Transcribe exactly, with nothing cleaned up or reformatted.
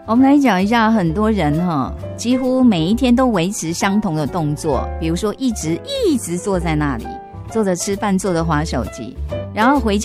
我们来讲一下，很多人哈，几乎每一天都维持相同的动作，比如说一直一直坐在那里，坐着吃饭，坐着滑手机，然后回家